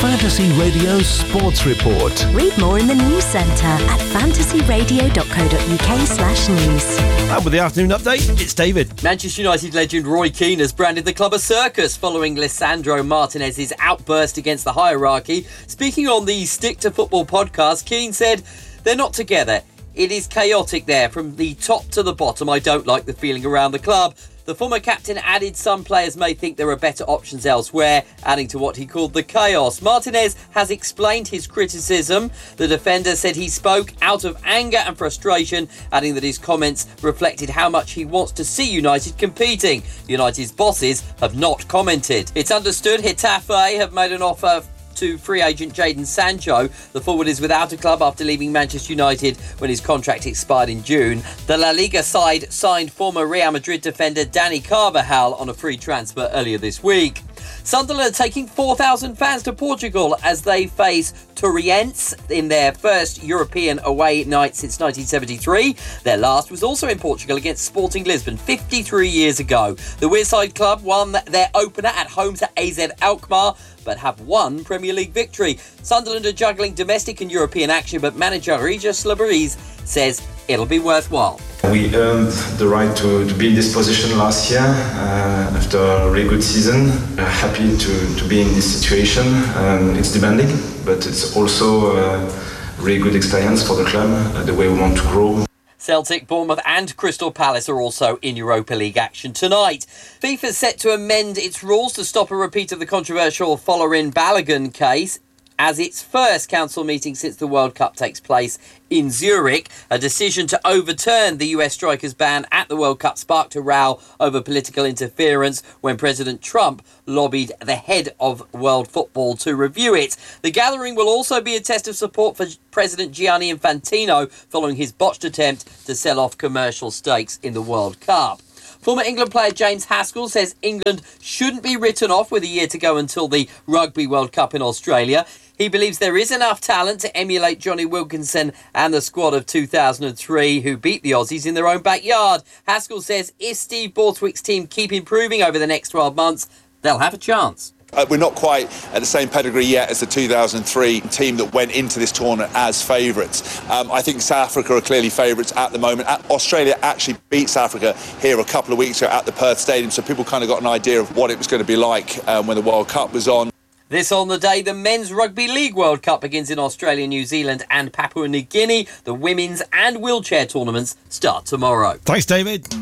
Fantasy Radio Sports Report. Read more in the news centre at fantasyradio.co.uk/news. And with the afternoon update, it's David. Manchester United legend Roy Keane has branded the club a circus following Lisandro Martinez's outburst against the hierarchy. Speaking on the Stick to Football podcast, Keane said, "They're not together. It is chaotic there from the top to the bottom. I don't like the feeling around the club." The former captain added some players may think there are better options elsewhere, adding to what he called the chaos. Martinez has explained his criticism. The defender said he spoke out of anger and frustration, adding that his comments reflected how much he wants to see United competing. United's bosses have not commented. It's understood Getafe have made an offer to free agent Jadon Sancho. The forward is without a club after leaving Manchester United when his contract expired in June. The La Liga side signed former Real Madrid defender Dani Carvajal on a free transfer earlier this week. Sunderland are taking 4,000 fans to Portugal as they face Torreense in their first European away night since 1973. Their last was also in Portugal against Sporting Lisbon 53 years ago. The Wearside club won their opener at home to AZ Alkmaar, but have one Premier League victory. Sunderland are juggling domestic and European action, but manager Regis Laborize says it'll be worthwhile. We earned the right to be in this position last year after a really good season. Happy to be in this situation. It's demanding, but it's also a really good experience for the club, the way we want to grow. Celtic, Bournemouth and Crystal Palace are also in Europa League action tonight. FIFA is set to amend its rules to stop a repeat of the controversial Folarin Balogun case as its first council meeting since the World Cup takes place in Zurich. A decision to overturn the US striker's ban at the World Cup sparked a row over political interference when President Trump lobbied the head of world football to review it. The gathering will also be a test of support for President Gianni Infantino following his botched attempt to sell off commercial stakes in the World Cup. Former England player James Haskell says England shouldn't be written off with a year to go until the Rugby World Cup in Australia. He believes there is enough talent to emulate Johnny Wilkinson and the squad of 2003 who beat the Aussies in their own backyard. Haskell says if Steve Borthwick's team keep improving over the next 12 months, they'll have a chance. We're not quite at the same pedigree yet as the 2003 team that went into this tournament as favourites. I think South Africa are clearly favourites at the moment. Australia actually beat South Africa here a couple of weeks ago at the Perth Stadium, so people kind of got an idea of what it was going to be like when the World Cup was on. This on the day the Men's Rugby League World Cup begins in Australia, New Zealand and Papua New Guinea. The women's and wheelchair tournaments start tomorrow. Thanks, David.